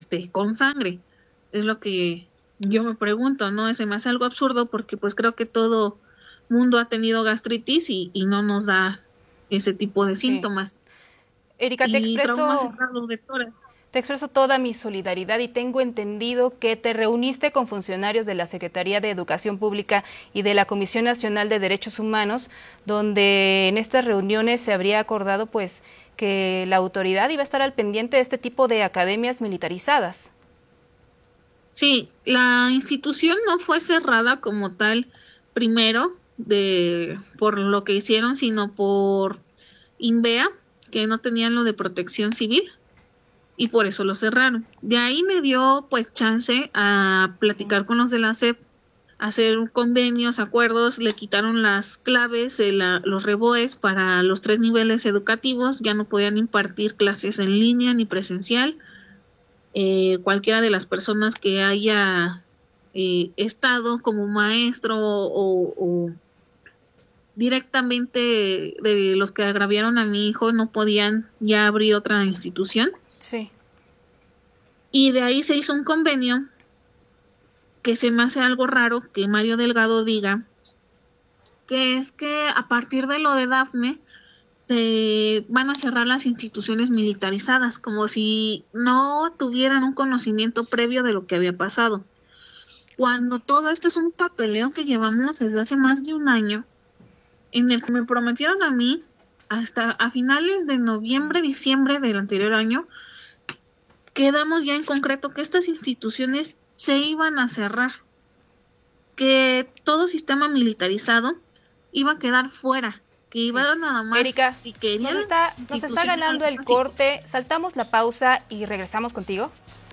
con sangre. Es lo que yo me pregunto, ¿no? Se me hace algo absurdo porque pues creo que todo mundo ha tenido gastritis y no nos da ese tipo de síntomas. Erika, y traumas cerrados de tórax. Te expreso toda mi solidaridad y tengo entendido que te reuniste con funcionarios de la Secretaría de Educación Pública y de la Comisión Nacional de Derechos Humanos, donde en estas reuniones se habría acordado pues que la autoridad iba a estar al pendiente de este tipo de academias militarizadas. Sí, la institución no fue cerrada como tal primero por lo que hicieron, sino por INVEA, que no tenían lo de protección civil. Y por eso lo cerraron. De ahí me dio pues chance a platicar con los de la SEP, hacer convenios, acuerdos, le quitaron las claves, los reboes para los 3 niveles educativos, ya no podían impartir clases en línea ni presencial. Cualquiera de las personas que haya estado como maestro o directamente de los que agraviaron a mi hijo no podían ya abrir otra institución. Sí. Y de ahí se hizo un convenio que se me hace algo raro que Mario Delgado diga que es que a partir de lo de Dafne se van a cerrar las instituciones militarizadas, como si no tuvieran un conocimiento previo de lo que había pasado. Cuando todo esto es un papeleo que llevamos desde hace más de un año, en el que me prometieron a mí, hasta a finales de noviembre, diciembre del anterior año, quedamos ya en concreto que estas instituciones se iban a cerrar, que todo sistema militarizado iba a quedar fuera, que iba nada más... Erika, nos está ganando el corte, saltamos la pausa y regresamos contigo.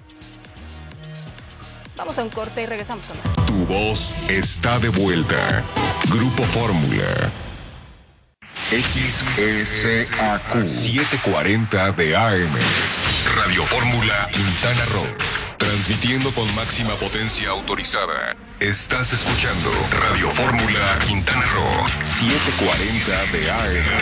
Vamos a un corte y regresamos con más. Tu voz está de vuelta. Grupo Fórmula. XECAQ 740 de AM. Radio Fórmula Quintana Roo. Transmitiendo con máxima potencia autorizada. Estás escuchando Radio Fórmula Quintana Roo 740 de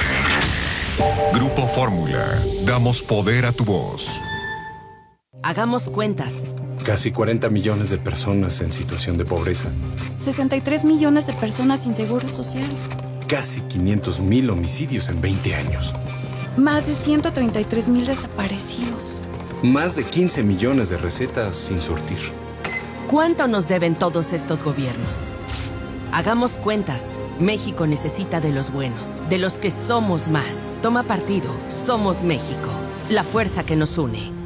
AM. Grupo Fórmula. Damos poder a tu voz. Hagamos cuentas. Casi 40 millones de personas en situación de pobreza. 63 millones de personas sin seguro social. Casi 500,000 homicidios en 20 años. Más de 133,000 desaparecidos. Más de 15 millones de recetas sin surtir. ¿Cuánto nos deben todos estos gobiernos? Hagamos cuentas. México necesita de los buenos, de los que somos más. Toma partido. Somos México. La fuerza que nos une.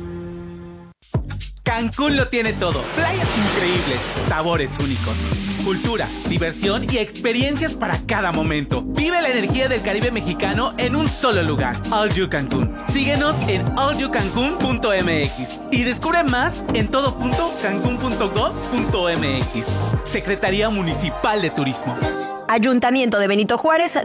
Cancún lo tiene todo. Playas increíbles, sabores únicos, cultura, diversión y experiencias para cada momento. Vive la energía del Caribe mexicano en un solo lugar. All You Cancún. Síguenos en allyoucancun.mx y descubre más en todo.cancun.gov.mx. Secretaría Municipal de Turismo. Ayuntamiento de Benito Juárez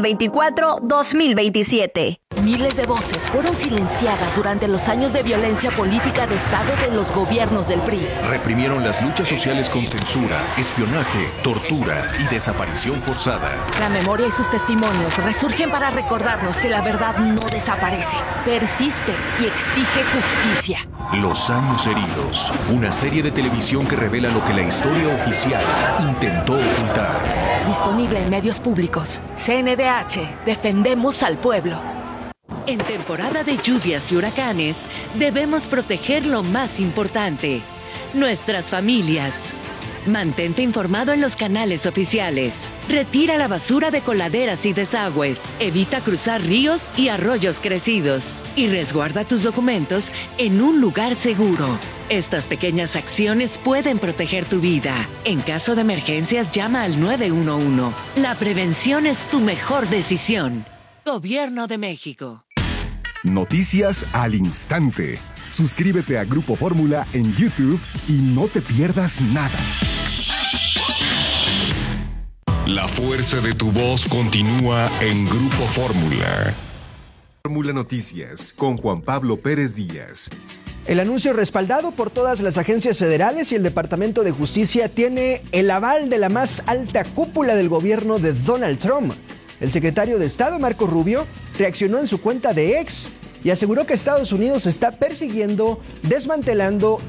2024-2027. Miles de voces fueron silenciadas durante los años de violencia política de Estado de los gobiernos del PRI. Reprimieron las luchas sociales con censura, espionaje, tortura y desaparición forzada. La memoria y sus testimonios resurgen para recordarnos que la verdad no desaparece, persiste y exige justicia. Los años heridos, una serie de televisión que revela lo que la historia oficial intentó ocultar. Disponible en medios públicos. CNDH, defendemos al pueblo. En temporada de lluvias y huracanes, debemos proteger lo más importante, nuestras familias. Mantente informado en los canales oficiales. Retira la basura de coladeras y desagües. Evita cruzar ríos y arroyos crecidos. Y resguarda tus documentos en un lugar seguro. Estas pequeñas acciones pueden proteger tu vida. En caso de emergencias, llama al 911. La prevención es tu mejor decisión. Gobierno de México. Noticias al instante. Suscríbete a Grupo Fórmula en YouTube y no te pierdas nada. La fuerza de tu voz continúa en Grupo Fórmula. Fórmula Noticias con Juan Pablo Pérez Díaz. El anuncio respaldado por todas las agencias federales y el Departamento de Justicia tiene el aval de la más alta cúpula del gobierno de Donald Trump. El secretario de Estado, Marco Rubio, reaccionó en su cuenta de X y aseguró que Estados Unidos está persiguiendo, desmantelando